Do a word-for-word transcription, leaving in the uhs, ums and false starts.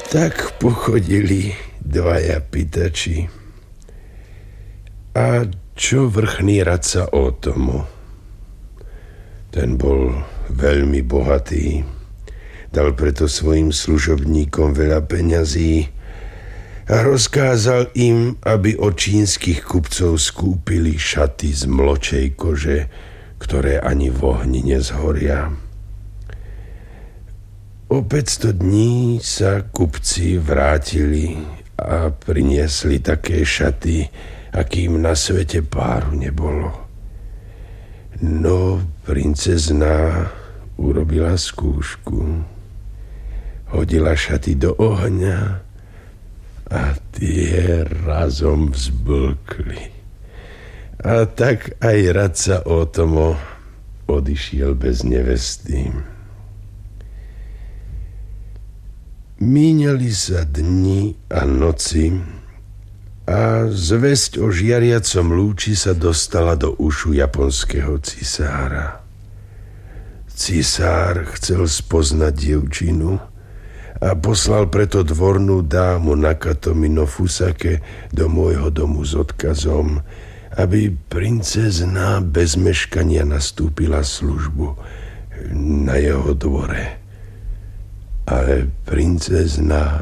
Tak pochodili dvaja pýtači. A čo vrchný radca Ótomo? Ten bol veľmi bohatý. Dal preto svojim služobníkom veľa peňazí a rozkázal im, aby od čínskych kupcov skúpili šaty z mločej kože, ktoré ani v ohni nezhoria. O päťsto dní sa kupci vrátili a priniesli také šaty, akým na svete páru nebolo. No, princezná urobila skúšku. Hodila šaty do ohňa a tie razom vzblkli. A tak aj radca Ótomo odišiel bez nevesty. Míňali sa dni a noci a zvesť o žiariacom lúči sa dostala do ušu japonského cisára. Cisár chcel spoznať dievčinu a poslal preto dvornú dámu Nakatomi no Fusake do môjho domu s odkazom, aby princezná bez meškania nastúpila službu na jeho dvore. Ale princezná